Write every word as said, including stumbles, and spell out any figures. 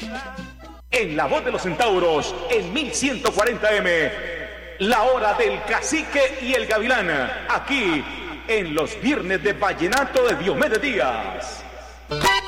En la voz de los centauros, en mil ciento cuarenta eme, la hora del cacique y el gavilán, aquí en los viernes de vallenato de Diomedes Díaz.